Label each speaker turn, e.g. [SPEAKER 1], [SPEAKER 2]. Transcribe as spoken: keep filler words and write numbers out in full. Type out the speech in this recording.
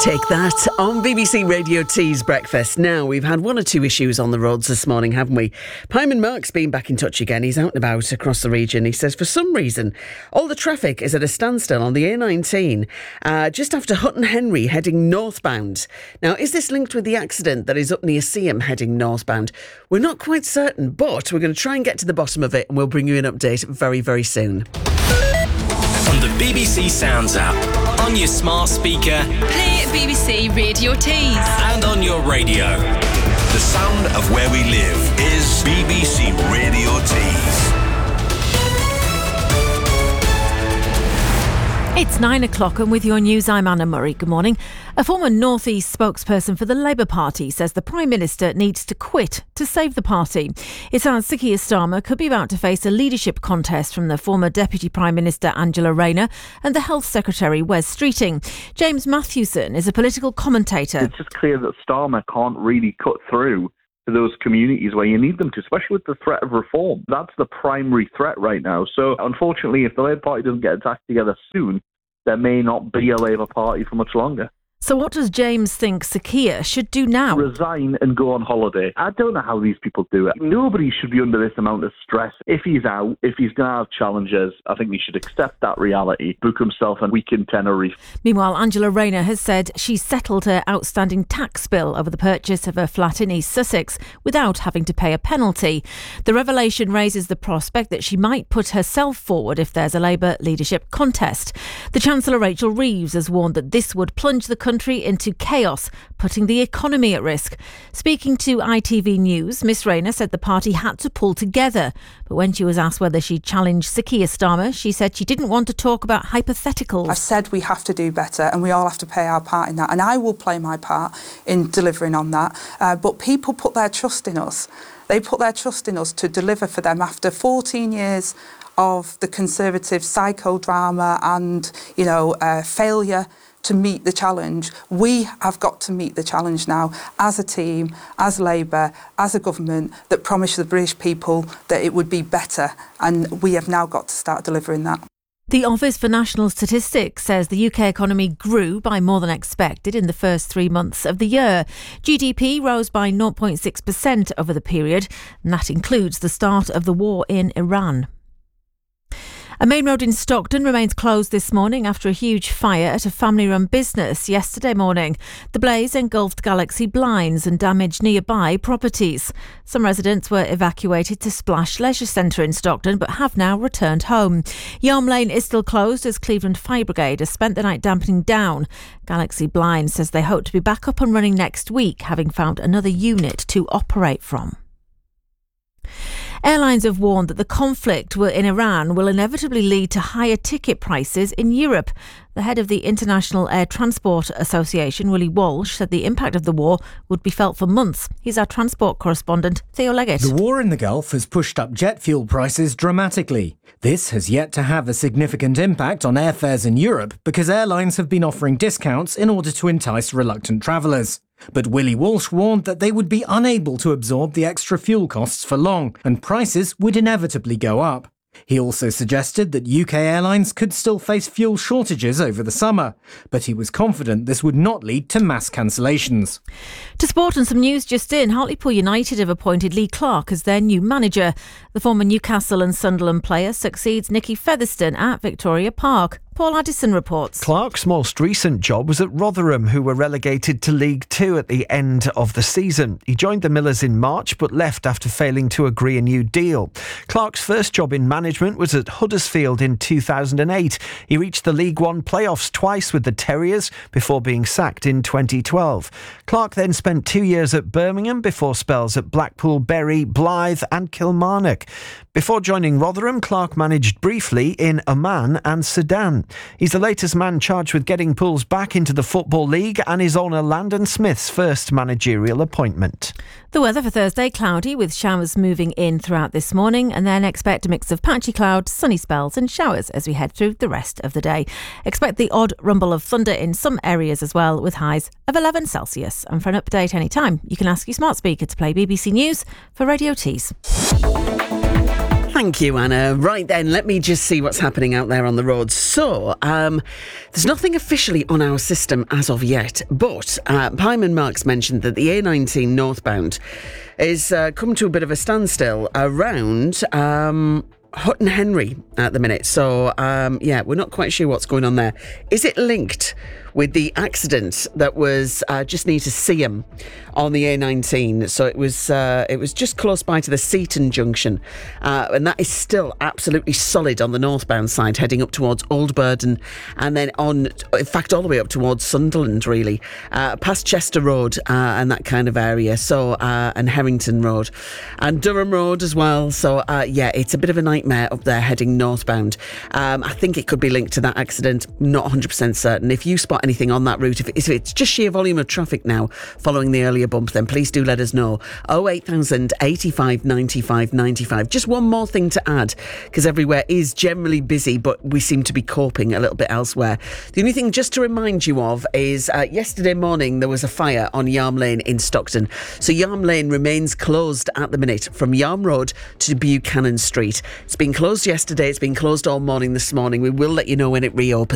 [SPEAKER 1] Take that on B B C Radio T's Breakfast. Now, we've had one or two issues on the roads this morning, haven't we? Pyman Mark's been back in touch again. He's out and about across the region. He says for some reason, all the traffic is at a standstill on the A nineteen, uh, just after Hutton Henry heading northbound. Now, is this linked with the accident that is up near Seaham heading northbound? We're not quite certain, but we're going to try and get to the bottom of it, and we'll bring you an update very, very soon.
[SPEAKER 2] On the B B C Sounds app, on your smart speaker,
[SPEAKER 3] play B B C Radio Tees,
[SPEAKER 2] and on your radio.
[SPEAKER 4] The sound of where we live is B B C Radio Tees.
[SPEAKER 5] It's nine o'clock and with your news, I'm Anna Murray. Good morning. A former North East spokesperson for the Labour Party says the Prime Minister needs to quit to save the party. It sounds Sir Keir Starmer could be about to face a leadership contest from the former Deputy Prime Minister Angela Rayner and the Health Secretary Wes Streeting. James Matthewson is a political commentator.
[SPEAKER 6] It's just clear that Starmer can't really cut through to those communities where you need them to, especially with the threat of reform. That's the primary threat right now. So unfortunately, if the Labour Party doesn't get its act together soon, there may not be a Labour Party for much longer.
[SPEAKER 5] So what does James think Sir Keir should do now?
[SPEAKER 6] Resign and go on holiday. I don't know how these people do it. Nobody should be under this amount of stress. If he's out, if he's going to have challenges, I think he should accept that reality, book himself a week in Tenerife.
[SPEAKER 5] Meanwhile, Angela Rayner has said she's settled her outstanding tax bill over the purchase of her flat in East Sussex without having to pay a penalty. The revelation raises the prospect that she might put herself forward if there's a Labour leadership contest. The Chancellor Rachel Reeves has warned that this would plunge the country into chaos, putting the economy at risk. Speaking to I T V News, Miss Rayner said the party had to pull together. But when she was asked whether she'd challenge Sir Keir Starmer, she said she didn't want to talk about hypotheticals.
[SPEAKER 7] I've said we have to do better and we all have to play our part in that. And I will play my part in delivering on that. Uh, but people put their trust in us. They put their trust in us to deliver for them after fourteen years of the Conservative psychodrama and, you know, uh, failure to meet the challenge. We have got to meet the challenge now as a team, as Labour, as a government that promised the British people that it would be better, and we have now got to start delivering that.
[SPEAKER 5] The Office for National Statistics says the U K economy grew by more than expected in the first three months of the year. G D P rose by zero point six percent over the period, and that includes the start of the war in Iran. A main road in Stockton remains closed this morning after a huge fire at a family-run business yesterday morning. The blaze engulfed Galaxy blinds and damaged nearby properties. Some residents were evacuated to Splash Leisure Centre in Stockton but have now returned home. Yarm Lane is still closed as Cleveland Fire Brigade has spent the night dampening down. Galaxy Blinds says they hope to be back up and running next week, having found another unit to operate from. Airlines have warned that the conflict in Iran will inevitably lead to higher ticket prices in Europe. The head of the International Air Transport Association, Willie Walsh, said the impact of the war would be felt for months. He's our transport correspondent, Theo Leggett.
[SPEAKER 8] The war in the Gulf has pushed up jet fuel prices dramatically. This has yet to have a significant impact on airfares in Europe because airlines have been offering discounts in order to entice reluctant travellers. But Willie Walsh warned that they would be unable to absorb the extra fuel costs for long, and prices would inevitably go up. He also suggested that U K airlines could still face fuel shortages over the summer, but he was confident this would not lead to mass cancellations.
[SPEAKER 5] To sport and some news just in, Hartlepool United have appointed Lee Clark as their new manager. The former Newcastle and Sunderland player succeeds Nicky Featherstone at Victoria Park. Paul Addison reports.
[SPEAKER 9] Clark's most recent job was at Rotherham, who were relegated to League Two at the end of the season. He joined the Millers in March but left after failing to agree a new deal. Clark's first job in management was at Huddersfield in two thousand eight. He reached the League One playoffs twice with the Terriers before being sacked in twenty twelve. Clark then spent two years at Birmingham before spells at Blackpool, Bury, Blyth and Kilmarnock. Before joining Rotherham, Clark managed briefly in Oman and Sudan. He's the latest man charged with getting Pools back into the Football League and is owner Landon Smith's first managerial appointment.
[SPEAKER 5] The weather for Thursday, cloudy with showers moving in throughout this morning, and then expect a mix of patchy clouds, sunny spells and showers as we head through the rest of the day. Expect the odd rumble of thunder in some areas as well, with highs of eleven Celsius. And for an update anytime, you can ask your smart speaker to play B B C News for Radio Tees.
[SPEAKER 1] Thank Thank you, Anna. Right then, let me just see what's happening out there on the roads. So, um, there's nothing officially on our system as of yet, but uh, Pyman Marks mentioned that the A nineteen northbound is uh, come to a bit of a standstill around um, Hutton Henry at the minute. So, um, yeah, we're not quite sure what's going on there. Is it linked with the accident that was uh, just near to Seaham on the A nineteen? So it was uh, it was just close by to the Seaton junction, uh, and that is still absolutely solid on the northbound side, heading up towards Old Burden, and then on, in fact, all the way up towards Sunderland, really, uh, past Chester Road uh, and that kind of area. So uh, and Harrington Road and Durham Road as well. So uh, yeah, it's a bit of a nightmare up there heading northbound. Um, I think it could be linked to that accident. Not one hundred percent certain. If you spot anything on that route, if it's just sheer volume of traffic now following the earlier bump, then please do let us know. oh eight thousand eighty-five ninety-five ninety-five. Just one more thing to add, because everywhere is generally busy, but we seem to be coping a little bit elsewhere. The only thing just to remind you of is uh, yesterday morning there was a fire on Yarm Lane in Stockton. So Yarm Lane remains closed at the minute from Yarm Road to Buchanan Street. It's been closed yesterday, it's been closed all morning this morning. We will let you know when it reopens.